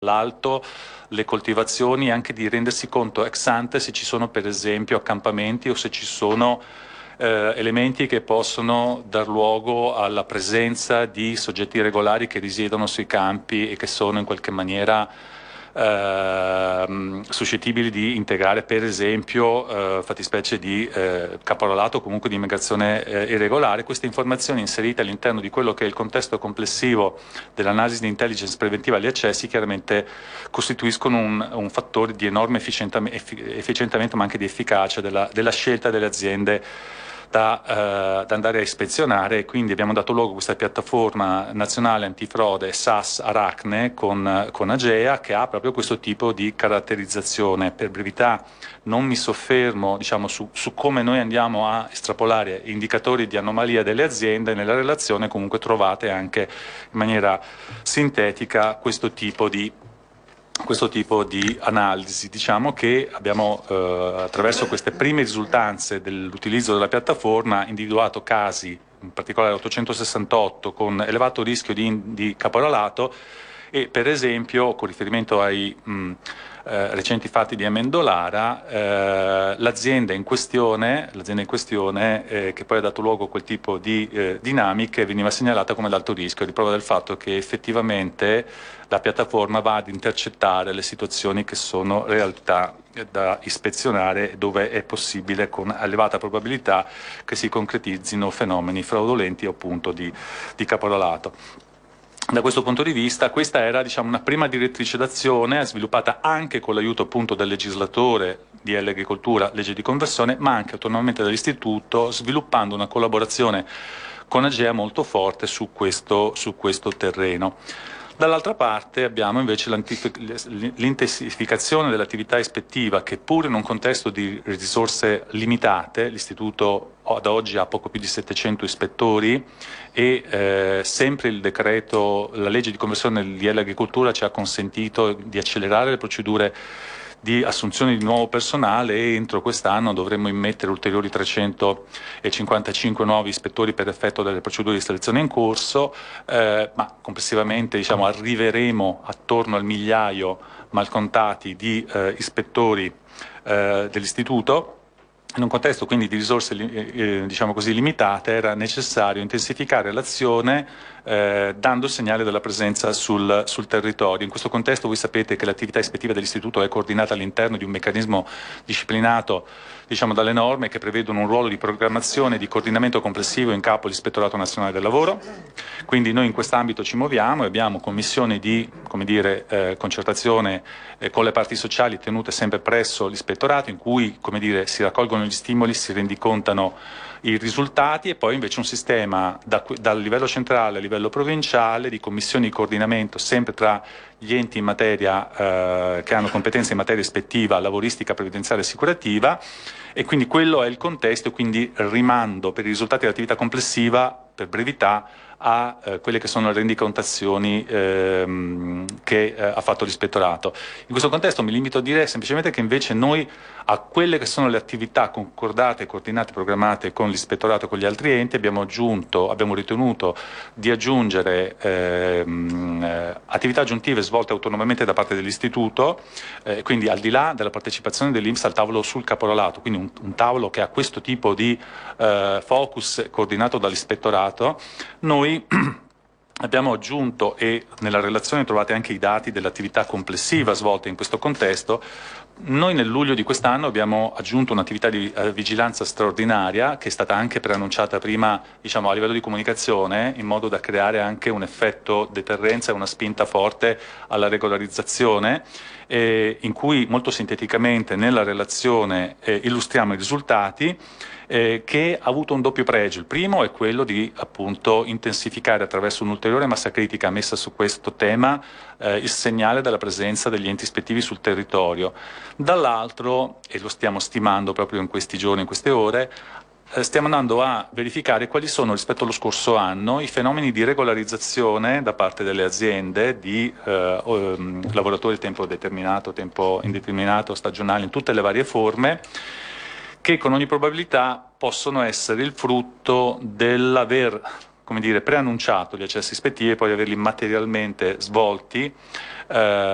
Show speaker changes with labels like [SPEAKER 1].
[SPEAKER 1] l'alto le coltivazioni e anche di rendersi conto ex ante se ci sono per esempio accampamenti o se ci sono elementi che possono dar luogo alla presenza di soggetti irregolari che risiedono sui campi e che sono in qualche maniera suscettibili di integrare per esempio fattispecie di caporalato o comunque di immigrazione irregolare. Queste informazioni inserite all'interno di quello che è il contesto complessivo dell'analisi di intelligence preventiva agli accessi chiaramente costituiscono un fattore di enorme efficientamento ma anche di efficacia della scelta delle aziende da andare a ispezionare, e quindi abbiamo dato luogo a questa piattaforma nazionale antifrode SAS Aracne con Agea, che ha proprio questo tipo di caratterizzazione. Per brevità non mi soffermo su come noi andiamo a estrapolare indicatori di anomalia delle aziende. Nella relazione comunque trovate anche in maniera sintetica questo tipo di analisi. Diciamo che abbiamo attraverso queste prime risultanze dell'utilizzo della piattaforma individuato casi, in particolare 868 con elevato rischio di caporalato, e per esempio con riferimento ai recenti fatti di Amendolara, l'azienda in questione che poi ha dato luogo a quel tipo di dinamiche veniva segnalata come ad alto rischio, a riprova del fatto che effettivamente la piattaforma va ad intercettare le situazioni che sono realtà da ispezionare, dove è possibile con elevata probabilità che si concretizzino fenomeni fraudolenti o appunto di caporalato. Da questo punto di vista questa era una prima direttrice d'azione sviluppata anche con l'aiuto appunto del legislatore di Agricoltura, legge di conversione, ma anche autonomamente dall'Istituto, sviluppando una collaborazione con Agea molto forte su questo terreno. Dall'altra parte abbiamo invece l'intensificazione dell'attività ispettiva che, pur in un contesto di risorse limitate, l'Istituto ad oggi ha poco più di 700 ispettori e sempre la legge di conversione del DL Agricoltura ci ha consentito di accelerare le procedure di assunzione di nuovo personale, e entro quest'anno dovremmo immettere ulteriori 355 nuovi ispettori per effetto delle procedure di selezione in corso, ma complessivamente arriveremo attorno al migliaio malcontati di ispettori dell'Istituto. In un contesto quindi di risorse limitate era necessario intensificare l'azione dando il segnale della presenza sul territorio. In questo contesto voi sapete che l'attività ispettiva dell'Istituto è coordinata all'interno di un meccanismo disciplinato dalle norme che prevedono un ruolo di programmazione e di coordinamento complessivo in capo all'Ispettorato Nazionale del Lavoro. Quindi noi in quest'ambito ci muoviamo e abbiamo commissioni di concertazione con le parti sociali tenute sempre presso l'Ispettorato, in cui si raccolgono gli stimoli, si rendicontano i risultati, e poi invece un sistema dal livello centrale a livello provinciale di commissioni di coordinamento sempre tra gli enti in materia che hanno competenze in materia ispettiva, lavoristica, previdenziale e assicurativa, e quindi quello è il contesto, e quindi rimando per i risultati dell'attività complessiva, per brevità, a quelle che sono le rendicontazioni che ha fatto l'Ispettorato. In questo contesto mi limito a dire semplicemente che invece noi a quelle che sono le attività concordate, coordinate, programmate con l'Ispettorato e con gli altri enti abbiamo ritenuto di aggiungere attività aggiuntive svolte autonomamente da parte dell'Istituto, quindi al di là della partecipazione dell'INPS al tavolo sul caporalato, quindi un tavolo che ha questo tipo di focus coordinato dall'Ispettorato. Noi abbiamo aggiunto, e nella relazione trovate anche i dati dell'attività complessiva svolta in questo contesto, noi nel luglio di quest'anno abbiamo aggiunto un'attività di vigilanza straordinaria che è stata anche preannunciata prima a livello di comunicazione, in modo da creare anche un effetto deterrenza e una spinta forte alla regolarizzazione, in cui molto sinteticamente nella relazione illustriamo i risultati, che ha avuto un doppio pregio. Il primo è quello di appunto intensificare attraverso un'ulteriore massa critica messa su questo tema il segnale della presenza degli enti ispettivi sul territorio. Dall'altro, e lo stiamo stimando proprio in questi giorni, in queste ore, stiamo andando a verificare quali sono rispetto allo scorso anno i fenomeni di regolarizzazione da parte delle aziende di lavoratori a tempo determinato, tempo indeterminato, stagionali, in tutte le varie forme, che con ogni probabilità possono essere il frutto dell'aver preannunciato gli accessi ispettivi e poi averli materialmente svolti